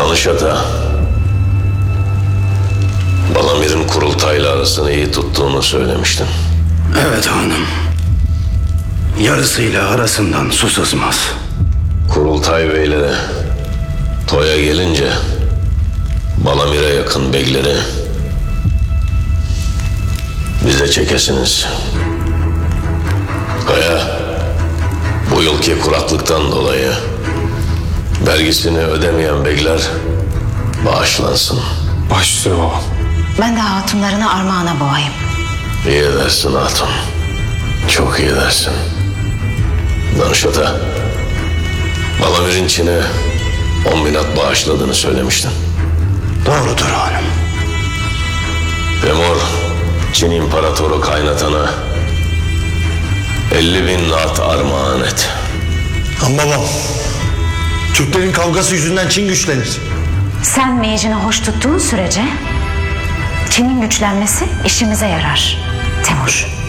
Danışata, Balamir'in kurultayla arasını iyi tuttuğunu söylemiştin. Evet hanım. Yarısıyla arasından su sızmaz. Kurultay beyleri toya gelince Balamir'e yakın beyleri bize çekesiniz. Kaya, bu yılki kuraklıktan dolayı vergisini ödemeyen beyler bağışlansın. Baş üstüne babam. Ben de hatunlarını armağana boğayım. İyi edersin hatun. Çok iyi edersin. Danışata, Balamir'in Çin'e 10 bin at bağışladığını söylemiştin. Doğrudur hanım. Temur, Çin İmparatoru kaynatana 50 bin at armağan et. Ama babam, Türklerin kavgası yüzünden Çin güçlenir. Sen meyicini hoş tuttuğun sürece Çin'in güçlenmesi işimize yarar Temur.